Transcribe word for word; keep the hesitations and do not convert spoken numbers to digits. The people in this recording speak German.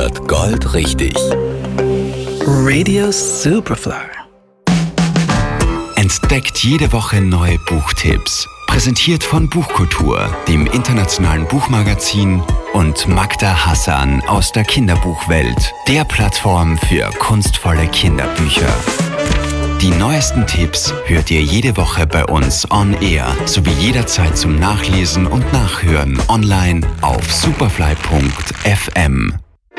wird Gold richtig. Radio Superfly. Entdeckt jede Woche neue Buchtipps. Präsentiert von Buchkultur, dem internationalen Buchmagazin, und Magda Hassan aus der Kinderbuchwelt, der Plattform für kunstvolle Kinderbücher. Die neuesten Tipps hört ihr jede Woche bei uns on air sowie jederzeit zum Nachlesen und Nachhören online auf superfly punkt f m.